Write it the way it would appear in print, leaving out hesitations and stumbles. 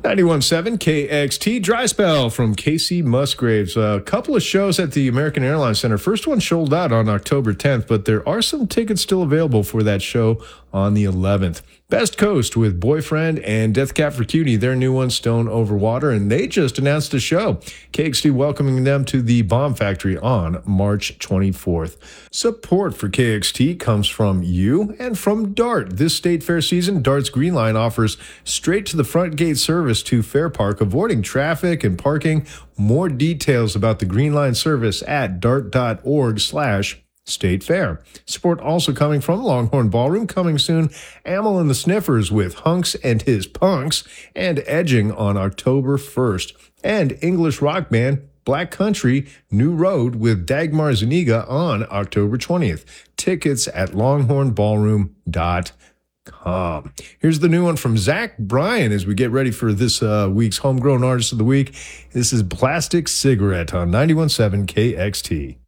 91.7 KXT Dry Spell from Casey Musgraves. A couple of shows at the American Airlines Center. First one sold out on October 10th, but there are some tickets still available for that show on the 11th. Best Coast with Boyfriend and Death Cab for Cutie, their new one, Stone Over Water, and they just announced a show. KXT welcoming them to the Bomb Factory on March 24th. Support for KXT comes from you and from DART. This state fair season, DART's Green Line offers straight to the front gate service to Fair Park, avoiding traffic and parking. More details about the Green Line service at dart.org/State Fair. Support also coming from Longhorn Ballroom. Coming soon, Amel and the Sniffers with Hunks and His Punks, and Edging on October 1st. And English rock band Black Country New Road with Dagmar Zuniga on October 20th. Tickets at longhornballroom.com. Here's the new one from Zach Bryan as we get ready for this week's Homegrown Artist of the Week. This is Plastic Cigarette on 91.7 KXT.